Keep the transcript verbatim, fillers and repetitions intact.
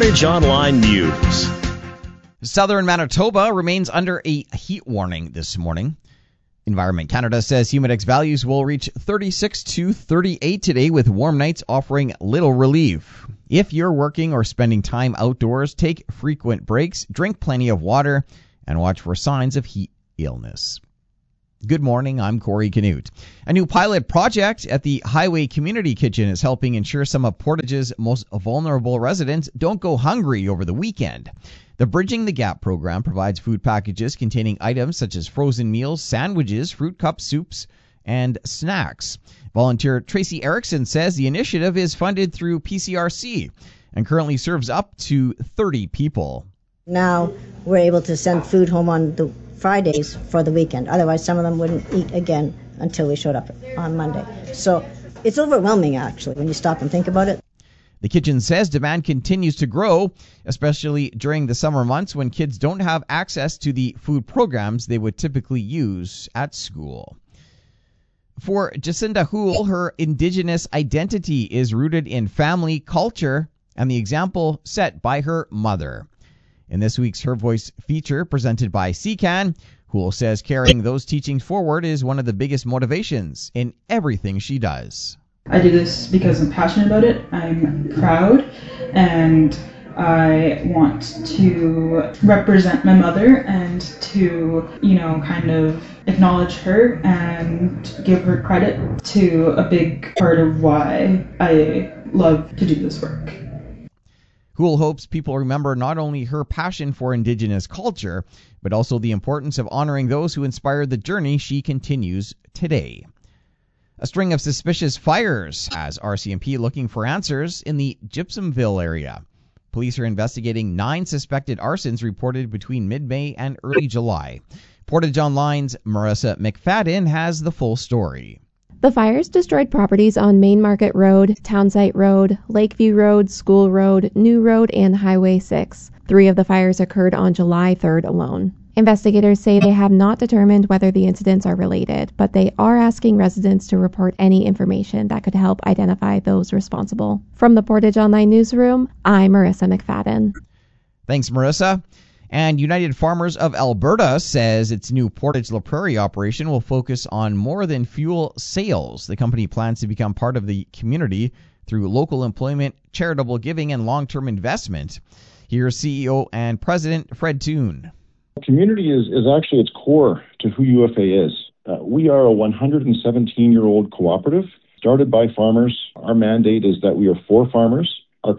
Portage Online News. Southern Manitoba remains under a heat warning this morning. Environment Canada says Humidex values will reach thirty-six to thirty-eight today, with warm nights offering little relief. If you're working or spending time outdoors, take frequent breaks, drink plenty of water, and watch for signs of heat illness. Good morning, I'm Corey Canute. A new pilot project at the Highway Community Kitchen is helping ensure some of Portage's most vulnerable residents don't go hungry over the weekend. The Bridging the Gap program provides food packages containing items such as frozen meals, sandwiches, fruit cups, soups, and snacks. Volunteer Tracy Erickson says the initiative is funded through P C R C and currently serves up to thirty people. Now we're able to send food home on the Fridays for the weekend. Otherwise, some of them wouldn't eat again until we showed up on Monday. So it's overwhelming, actually, when you stop and think about it. The kitchen says demand continues to grow, especially during the summer months when kids don't have access to the food programs they would typically use at school. For Jacinda Houle, her Indigenous identity is rooted in family, culture, and the example set by her mother. In this week's Her Voice feature presented by C C A N, Houle says carrying those teachings forward is one of the biggest motivations in everything she does. I do this because I'm passionate about it. I'm proud, and I want to represent my mother and to, you know, kind of acknowledge her and give her credit to a big part of why I love to do this work. Houle hopes people remember not only her passion for Indigenous culture, but also the importance of honoring those who inspired the journey she continues today. A string of suspicious fires has R C M P looking for answers in the Gypsumville area. Police are investigating nine suspected arsons reported between mid-May and early July. Portage Online's Marissa McFadden has the full story. The fires destroyed properties on Main Market Road, Townsite Road, Lakeview Road, School Road, New Road, and Highway six. Three of the fires occurred on July third alone. Investigators say they have not determined whether the incidents are related, but they are asking residents to report any information that could help identify those responsible. From the Portage Online Newsroom, I'm Marissa McFadden. Thanks, Marissa. And United Farmers of Alberta says its new Portage La Prairie operation will focus on more than fuel sales. The company plans to become part of the community through local employment, charitable giving, and long-term investment. Here's C E O and President Fred Toon. Community is, is actually its core to who U F A is. Uh, we are a one hundred seventeen-year-old cooperative started by farmers. Our mandate is that we are for farmers.